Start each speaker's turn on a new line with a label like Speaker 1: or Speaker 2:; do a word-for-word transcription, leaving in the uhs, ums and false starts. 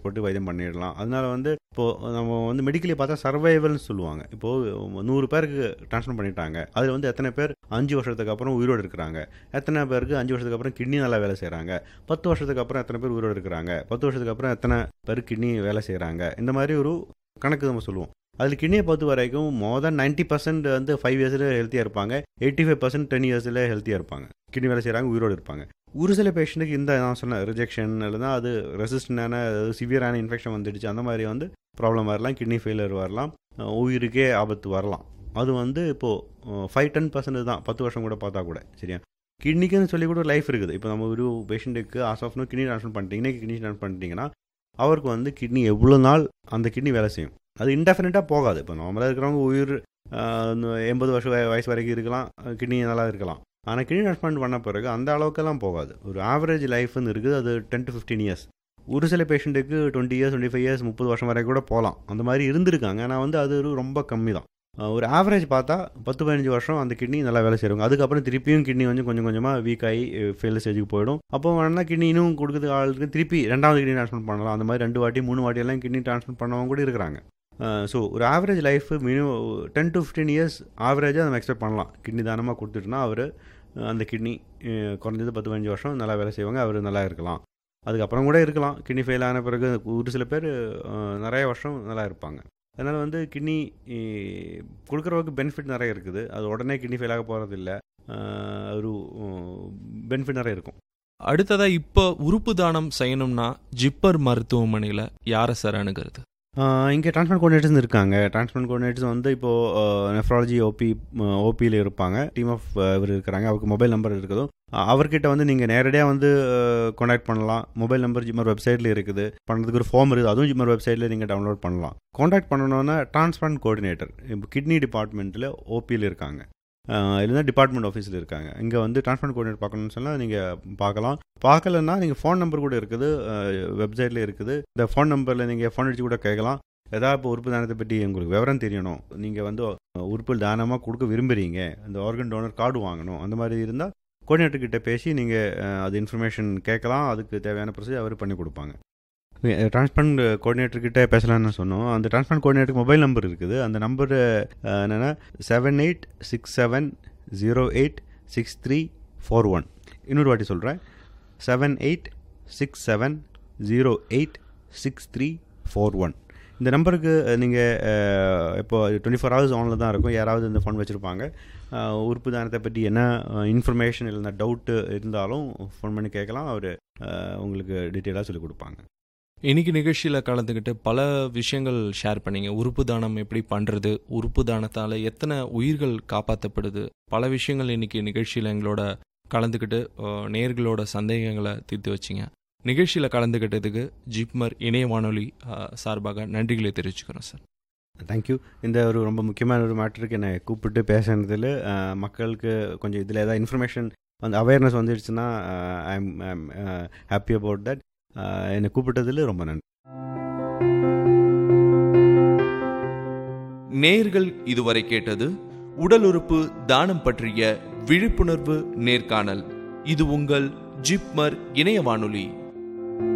Speaker 1: போட்டு வைத்தியம் பண்ணிடலாம். அதனால வந்து இப்போது நம்ம வந்து மெடிக்கலி பார்த்தா சர்வைவல்னு சொல்லுவாங்க. இப்போது நூறு பேருக்கு டிரான்ஸ்பிளான்ட் பண்ணிட்டாங்க, அதில் வந்து எத்தனை பேர் அஞ்சு வருஷத்துக்கு அப்புறம் உயிரோடு இருக்கிறாங்க, எத்தனை பேருக்கு அஞ்சு வருஷத்துக்கு அப்புறம் கிட்னி நல்லா வேலை செய்கிறாங்க, பத்து வருஷத்துக்கு அப்புறம் எத்தனை பேர் உயிரோடு இருக்கிறாங்க, பத்து வருஷத்துக்கு அப்புறம் எத்தனை பேர் கிட்னி வேலை செய்கிறாங்க, இந்த மாதிரி ஒரு கணக்கு நம்ம சொல்லுவோம். அதில் கிட்னியை பொறுத்த வரைக்கும் மோர் தென் நைன்ட்டி பர்சன்ட் வந்து ஃபைவ் இயர்ஸில் ஹெல்த்தியாக இருப்பாங்க, எயிட்டி ஃபைவ் பர்சன்ட் டென் இயர்ஸில் ஹெல்த்தியாக இருப்பாங்க, கிட்னி வேலை செய்கிறாங்க, உயிரோடு இருப்பாங்க. ஒரு சில பேஷண்ட்டுக்கு இந்த நான் சொன்ன ரிஜெக்ஷன் இல்லைனா அது ரெசிஸ்டண்டான சிவியரான இன்ஃபெக்ஷன் வந்துடுச்சு, அந்த மாதிரி வந்து ப்ராப்ளம் வரலாம், கிட்னி ஃபெயிலியர் வரலாம், உயிருக்கே ஆபத்து வரலாம். அது வந்து இப்போது ஃபைவ் டென் பர்சன்ட் தான், பத்து வருஷம் கூட பார்த்தா கூட. சரியா, கிட்னிக்குன்னு சொல்லி கூட லைஃப் இருக்குது. இப்போ நம்ம ஒரு பேஷண்ட்டுக்கு ஆஸ் ஆஃப்னு கிட்னி ட்ரான்ஸ்ஃபர் பண்ணிட்டீங்கன்னா கிட்னி ட்ரான்ஸ்ஃபர் பண்ணிட்டீங்கன்னா அவருக்கு வந்து கிட்னி எவ்வளோ நாள் அந்த கிட்னி வேலை செய்யும், அது இன்டெஃபினட்டாக போகாது. இப்போ நார்மலாக இருக்கிறவங்க உயிர் எண்பது வருஷம் வயசு வரைக்கும் இருக்கலாம், கிட்னி நல்லா இருக்கலாம். ஆனால் கிட்னி ட்ரான்ஸ்பிளான்ட் பண்ண பிறகு அந்த அளவுக்கெல்லாம் போகாது. ஒரு ஆவரேஜ் லைஃப்னு இருக்குது, அது டென் டு ஃபிஃப்டீன் இயர்ஸ். ஒரு சில பேஷண்ட்டுக்கு twenty years twenty five years முப்பது வருஷம் வரைக்கும் கூட போகலாம், அந்த மாதிரி இருந்திருக்காங்க. ஆனால் வந்து அது ரொம்ப கம்மி தான். ஒரு ஆவரேஜ் பார்த்தா பத்து பதினஞ்சு வருஷம் அந்த கிட்னி நல்லா வேலை செய்வாங்க. அதுக்கப்புறம் திருப்பியும் கிட்னி வந்து கொஞ்சம் கொஞ்சமாக வீக் ஆகி ஃபெயில் ஸ்டேஜுக்கு போயிடும். அப்போ வேணா கிட்னி இன்னும் கொடுக்குறது ஆளுக்கு திருப்பி ரெண்டாவது கிட்னி ட்ரான்ஸ்பிளான்ட் பண்ணலாம். அந்த மாதிரி ரெண்டு வாட்டி மூணு வாட்டி எல்லாம் கிட்னி ட்ரான்ஸ்பிளான்ட் பண்ணவங்க கூட இருக்கிறாங்க. ஸோ ஒரு average life minimum ten to fifteen years ஆவரேஜாக நம்ம எக்ஸ்பெக்ட் பண்ணலாம். கிட்னி தானமாக கொடுத்துட்டுனா அவர் அந்த கிட்னி குறைஞ்சது பத்து பதினஞ்சு வருஷம் நல்லா வேலை செய்வாங்க, அவர் நல்லா இருக்கலாம். அதுக்கப்புறம் கூட இருக்கலாம், கிட்னி ஃபெயில் ஆன பிறகு ஒரு சில பேர் நிறைய வருஷம் நல்லா இருப்பாங்க. அதனால் வந்து கிட்னி கொடுக்குறவங்களுக்கு பெனிஃபிட் நிறைய இருக்குது. அது உடனே கிட்னி ஃபெயில் ஆக போகிறது இல்லை, ஒரு பெனிஃபிட் நிறைய இருக்கும்.
Speaker 2: அடுத்ததாக இப்போ உறுப்பு தானம் செய்யணும்னா ஜிப்மர் மருத்துவமனையில் யாரை சார் அணுகிறது?
Speaker 1: இங்கே டிரான்ஸ்பிளான்ட் கோஆர்டினேட்டர்ஸ் இருக்காங்க. டிரான்ஸ்பிளான்ட் கோஆர்டினேட்டர்ஸ் வந்து இப்போது நெஃப்ராலஜி ஓபி ஓபியில் இருப்பாங்க, டீம் ஆஃப் இவர் இருக்கிறாங்க. அவருக்கு மொபைல் நம்பர் இருக்குதோ அவர்கிட்ட வந்து நீங்கள் நேரடியாக வந்து கான்டாக்ட் பண்ணலாம். மொபைல் நம்பர் ஜிப்மர் வெப்சைட்டில் இருக்குது, பண்ணுறதுக்கு ஒரு ஃபார்ம் இருக்குது, அதுவும் ஜிப்மர் வெப்சைட்டில் நீங்கள் டவுன்லோட் பண்ணலாம். கான்டாக்ட் பண்ணணுன்னா டிரான்ஸ்பிளான்ட் கோஆர்டினேட்டர் இப்போ கிட்னி டிபார்ட்மெண்ட்டில் ஓபியில் இருக்காங்க, இல்லைனா டிபார்ட்மெண்ட் ஆஃபீஸில் இருக்காங்க. இங்கே வந்து டிரான்ஸ்பிளான்ட் கோஆர்டினேட்டர் பார்க்கணுன்னு சொன்னால் நீங்கள் பார்க்கலாம். பார்க்கலன்னா நீங்கள் ஃபோன் நம்பர் கூட இருக்குது, வெப்சைட்டில் இருக்குது. இந்த ஃபோன் நம்பரில் நீங்கள் ஃபோன் அடித்து கூட கேட்கலாம். ஏதாவது இப்போ உறுப்பு தானத்தை பற்றி உங்களுக்கு விவரம் தெரியணும், நீங்கள் வந்து உறுப்பு தானமாக கொடுக்க விரும்புகிறீங்க, இந்த ஆர்கன் டோனர் கார்டு வாங்கணும், அந்த மாதிரி இருந்தால் கோஆர்டினேட்டர்கிட்ட பேசி நீங்கள் அது இன்ஃபர்மேஷன் கேட்கலாம். அதுக்கு தேவையான ப்ரொசீஜர் அவர் பண்ணி கொடுப்பாங்க. டிரான்ஸ்பிளான்ட் கோஆர்டினேட்டர்கிட்ட பேசலான்னு சொன்னோம். அந்த டிரான்ஸ்பிளான்ட் கோஆர்டினேட்டருக்கு மொபைல் நம்பர் இருக்குது. அந்த நம்பர் என்னென்னா seven eight six seven zero eight six three four one. இன்னொரு வாட்டி சொல்கிறேன், seven eight six seven zero eight six three four one. இந்த நம்பருக்கு நீங்கள் இப்போ டுவெண்ட்டி ஃபோர் ஹவர்ஸ் ஆனில் தான் இருக்கும். யாராவது இந்த ஃபோன் வச்சுருப்பாங்க, உறுப்பு தானத்தை பற்றி என்ன இன்ஃபர்மேஷன் இல்லைனா டவுட்டு இருந்தாலும் ஃபோன் பண்ணி கேட்கலாம். அவர் உங்களுக்கு டீட்டெயிலாக சொல்லிக் கொடுப்பாங்க.
Speaker 2: இன்னைக்கு நிகழ்ச்சியில் கலந்துக்கிட்டு பல விஷயங்கள் ஷேர் பண்ணிங்க. உறுப்பு தானம் எப்படி பண்ணுறது, உறுப்பு தானத்தால் எத்தனை உயிர்கள் காப்பாற்றப்படுது, பல விஷயங்கள் இன்னைக்கு நிகழ்ச்சியில் எங்களோட கலந்துக்கிட்டு நேயர்களோட சந்தேகங்களை தீர்த்து வச்சிங்க. நிகழ்ச்சியில் கலந்துக்கிட்டதுக்கு ஜிப்மர் இணைய வானொலி சார்பாக நன்றிகளை தெரிவிச்சுக்கிறோம் சார்.
Speaker 1: தேங்க்யூ. இந்த ஒரு ரொம்ப முக்கியமான ஒரு மேட்டருக்கு என்னை கூப்பிட்டு பேசுனதில் மக்களுக்கு கொஞ்சம் இதில் ஏதாவது இன்ஃபர்மேஷன் வந்து அவேர்னஸ் வந்துடுச்சுன்னா I am happy about that. என்னை கூப்பிட்டதில் ரொம்ப நன்றி.
Speaker 2: நேயர்கள் இதுவரை கேட்டது உடல் உறுப்பு தானம் பற்றிய விழிப்புணர்வு நேர்காணல். இது உங்கள் ஜிப்மர் இணைய வானொலி.